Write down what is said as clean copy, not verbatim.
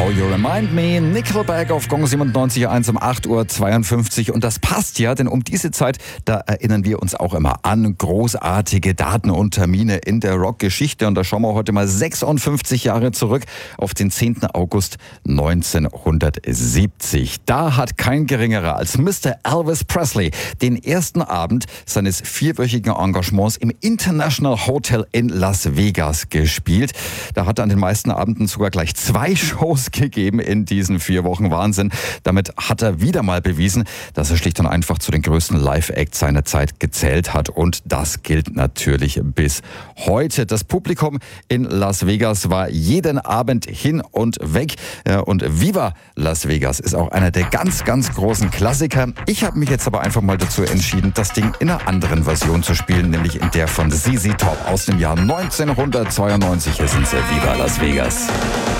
How You Remind Me, Nickelback auf Gong 97.1 um 8.52 Uhr. Und das passt ja, denn um diese Zeit, da erinnern wir uns auch immer an großartige Daten und Termine in der Rockgeschichte. Und da schauen wir heute mal 56 Jahre zurück auf den 10. August 1970. Da hat kein geringerer als Mr. Elvis Presley den ersten Abend seines 4-wöchigen Engagements im International Hotel in Las Vegas gespielt. Da hat er an den meisten Abenden sogar gleich 2 Shows gegeben in diesen 4 Wochen. Wahnsinn. Damit hat er wieder mal bewiesen, dass er schlicht und einfach zu den größten Live-Acts seiner Zeit gezählt hat. Und das gilt natürlich bis heute. Das Publikum in Las Vegas war jeden Abend hin und weg. Und Viva Las Vegas ist auch einer der ganz, ganz großen Klassiker. Ich habe mich jetzt aber einfach mal dazu entschieden, das Ding in einer anderen Version zu spielen, nämlich in der von ZZ Top aus dem Jahr 1992. Hier sind Viva Las Vegas.